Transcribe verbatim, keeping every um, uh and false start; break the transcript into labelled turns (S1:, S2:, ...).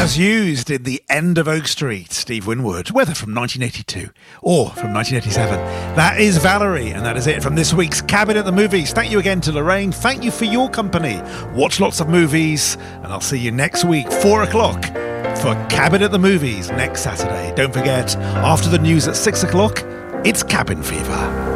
S1: Just used in The End of Oak Street, Steve Winwood, whether from nineteen eighty-two or from nineteen eighty-seven. That is Valerie, and that is it from this week's Cabin at the Movies. Thank you again to Lorraine. Thank you for your company. Watch lots of movies, and I'll see you next week, four o'clock, for Cabin at the Movies next Saturday. Don't forget, after the news at six o'clock, it's Cabin Fever.